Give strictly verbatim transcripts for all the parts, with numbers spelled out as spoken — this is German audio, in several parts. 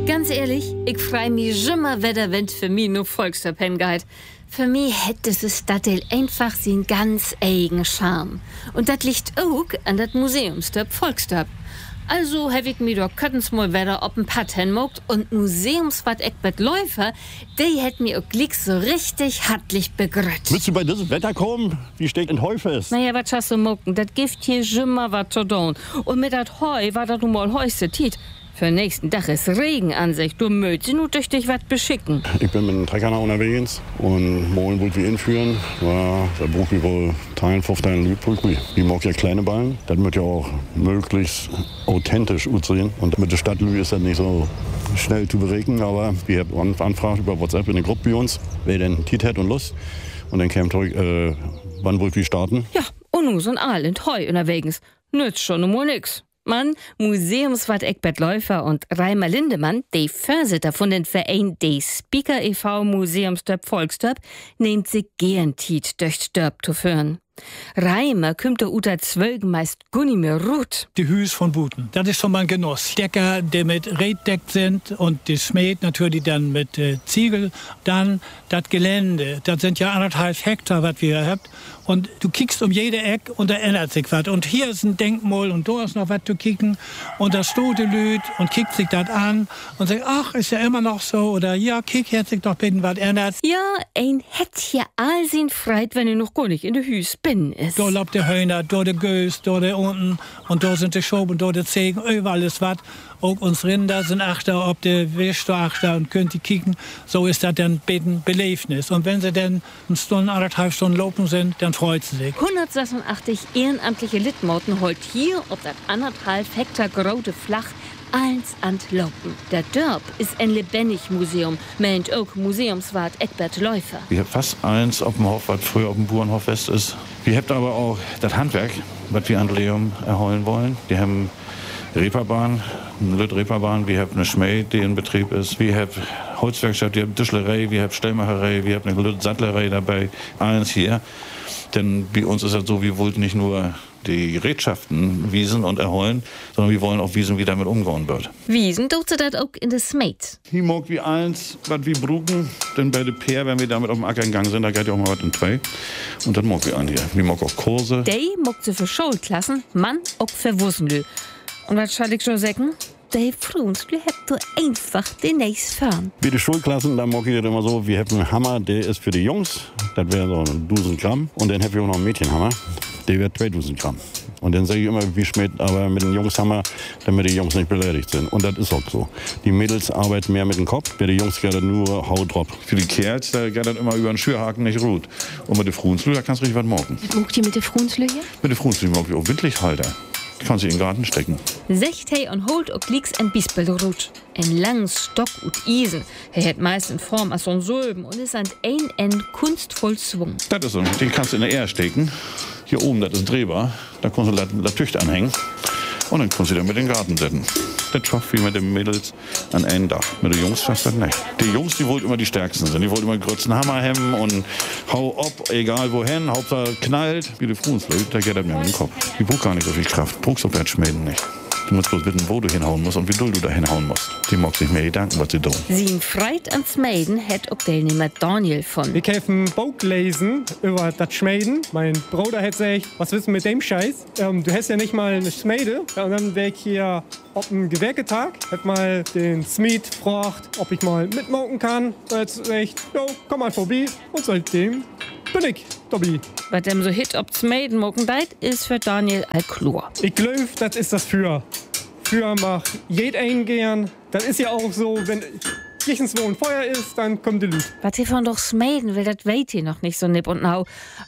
Ganz ehrlich, ich freu mich immer, wer der Wind für mich nur Volksstop hingeht. Für mich hätte das Stadtteil einfach seinen ganz eigenen Charme. Und das liegt auch an das Museumstop Volksstop. Also habe ich mir doch köttens mal wieder auf ein Pad hinmogt und Museumswart Eckbert Läufer, die hätt mir auch gleich so richtig hartlich begrüßt. Willst du bei diesem Wetter kommen? Wie steht in Heu fest? Naja, was hast du mucken? Das Gift hier immer was zu tun. Und mit dat Heu war das nun mal heuste Tiet. Für nächsten Tag ist Regen an sich. Du möchtest nur durch dich was beschicken. Ich bin mit dem Trecker unterwegs und morgen wollte wir ihn führen. Ja, da brauche ich wohl Teilen, fünfzehn Lütbrücken. Die mag ja kleine Ballen. Das wird ja auch möglichst authentisch aussehen. Und mit der Stadtlü ist das nicht so schnell zu berechnen. Aber wir haben Anfragen über WhatsApp in der Gruppe bei uns, wer denn Tiet hat und Lust. Und dann käme zurück, äh, wann wollt wir starten? Ja, und nun sind alle in Heu unterwegs. Nützt schon nur nix. Mann, Museumswart Eckbert Läufer und Reimer Lindemann, die Vorsitter von den Verein die Speaker e V Museumstop Volksstop, nehmt sich gern Tiet durch Stop zu führen. Reimer kümmt der Uta Zwölgen meist gunni mehr Rut. Die Hüs von Buten, das ist schon mal ein Genuss. Decker, die mit Red deckt sind und die Schmied natürlich dann mit äh, Ziegel. Dann das Gelände, das sind ja anderthalb Hektar, was wir habt. Und du kickst um jede Ecke und da ändert sich was. Und hier ist ein Denkmal und da ist noch was zu kicken. Und da steht die Lüd und kickt sich das an und sagt, ach, ist ja immer noch so. Oder ja, kick, hat sich doch bitte was ändert. Ja, ein hätt hier all sin Freit, wenn er noch gar nicht in der Hüs bin ist. Da lobt der Höhner, da der Gös, da der unten und da sind die Schoben, da der Zegen, überall ist was. Auch uns Rinder sind Achter, ob der Wäsch da Achter und könnt die kicken. So ist das dann beten Belebnis. Und wenn sie dann eine Stunde, anderthalb Stunden laufen sind, dann freut sie sich. hundertsechsundachtzig ehrenamtliche Litmoten holt hier auf das anderthalb Hektar große Flach eins antlaufen. Der Dörp ist ein lebendig Museum, meint auch Museumswart Eckbert Läufer. Wir haben fast eins auf dem Hof, was früher auf dem Bauernhof West ist. Wir haben aber auch das Handwerk, was wir an Leum erholen wollen. Die haben Reeperbahn, eine Lüt Reeperbahn, wir haben eine Schmäh, die in Betrieb ist. Wir haben Holzwerkstatt, wir haben Tischlerei, wir haben Stellmacherei, wir haben eine Lüt Sattlerei dabei. Eins hier. Denn bei uns ist es so, wir wollten nicht nur die Gerätschaften wiesen und erholen, sondern wir wollen auch wiesen, wie damit umgegangen wird. Wiesen tut sie das auch in der Smeet. Hier mag wie eins, was wir brauchen, denn bei der Peer, wenn wir damit auf dem Acker gegangen sind, da geht ja auch mal was in zwei. Und dann mag wir an hier. Wir mag auch Kurse. Die mag sie für Schulklassen, Mann auch für Wussenlü. Und was soll ich schon sagen? Die Frunslü habt du einfach den nächsten fahren. Wie die Schulklassen, da mag ich das immer so, wir haben einen Hammer, der ist für die Jungs, das wäre so ein tausend Gramm. Und dann habe ich auch noch einen Mädchenhammer, der wird zweitausend Gramm. Und dann sage ich immer, wie schmeckt aber mit dem Jungshammer, damit die Jungs nicht beleidigt sind. Und das ist auch so. Die Mädels arbeiten mehr mit dem Kopf, bei den Jungs geht das nur Haut drauf. Für die Kerls, da geht das immer über den Schürhaken nicht ruht. Und mit der Frunslü, da kannst du richtig was morgen. Was macht ihr mit der Frunslü hier? Mit der Frunslü mag ich auch Windlichthalter. Die kannst du in den Garten stecken. Secht und holt auch lieks ein Bispelrut. Ein langes Stock und Isen. Er hat meist in Form als so ein Sölben und ist an ein Ende kunstvoll schwung. Das ist so, den kannst du in der Erde stecken. Hier oben, das ist drehbar. Da kannst du La Tücht anhängen. Und dann kannst du den mit in den Garten setzen. Das schafft wie mit den Mädels an einem Dach. Mit den Jungs schafft das nicht. Die Jungs, die wollten immer die Stärksten sein. Die wollten immer größten Hammer hemmen und hau ab, egal wohin. Hauptsache knallt. Wie die Frunslü, da geht das mir in den Kopf. Die braucht gar nicht so viel Kraft. Brauchst du das Schmieden nicht. Du musst bloß wissen, wo du hinhauen musst und wie doll du da hinhauen musst. Die mag sich mehr Gedanken, was sie tun. Sin Freit ans Meiden hat auch Teilnehmer Daniel von. Wir kämpfen Buch lesen über das Schmieden. Mein Bruder hat gesagt, was willst du mit dem Scheiß? Ähm, du hast ja nicht mal eine Schmiede. Ja, und dann wäre ich hier auf dem Gewerketag, hat mal den Smith gefragt, ob ich mal mitmoken kann. Er hat gesagt, jo, komm mal vorbei. Und seitdem bin ich dabei. Was dem so hit ob's Meiden moken deit, ist für Daniel Alklor. Ich glaube, das ist das für. Für macht jed einen gern. Das ist ja auch so, wenn kirchens wo ein Feuer ist, dann kommt die Lüt. Was hier von doch Smeiden will, das weht ihr noch nicht so nipp und nau.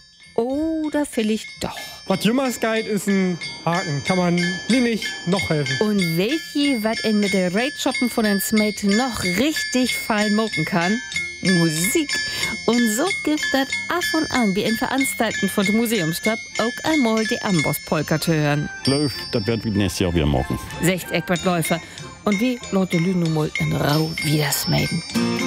Oder vielleicht doch. Was jümmers geht, ist ein Haken. Kann man nie nicht noch helfen. Und welche, was in mit der Raid-Shoppen von den Smeid noch richtig fein moken kann? Musik. Und so gibt das ab und an wie in Veranstaltungen von dem Museumstop auch einmal die Amboss-Polka zu hören. Ich glaube, das wird wie nächstes Jahr wieder morgen. Secht Eckbert Läufer. Und wie Leute Lünomol in Rau wieder smeiden.